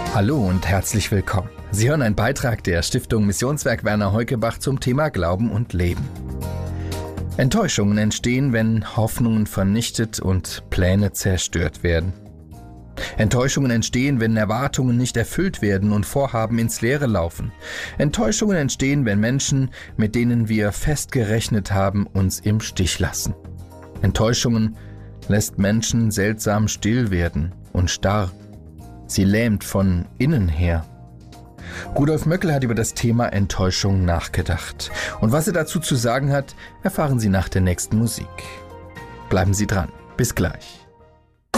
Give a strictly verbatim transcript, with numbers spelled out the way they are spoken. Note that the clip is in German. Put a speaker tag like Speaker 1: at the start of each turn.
Speaker 1: Hallo und herzlich willkommen. Sie hören einen Beitrag der Stiftung Missionswerk Werner Heukebach zum Thema Glauben und Leben. Enttäuschungen entstehen, wenn Hoffnungen vernichtet und Pläne zerstört werden. Enttäuschungen entstehen, wenn Erwartungen nicht erfüllt werden und Vorhaben ins Leere laufen. Enttäuschungen entstehen, wenn Menschen, mit denen wir fest gerechnet haben, uns im Stich lassen. Enttäuschungen lässt Menschen seltsam still werden und starr. Sie lähmt von innen her. Rudolf Möckel hat über das Thema Enttäuschung nachgedacht. Und was er dazu zu sagen hat, erfahren Sie nach der nächsten Musik. Bleiben Sie dran. Bis gleich.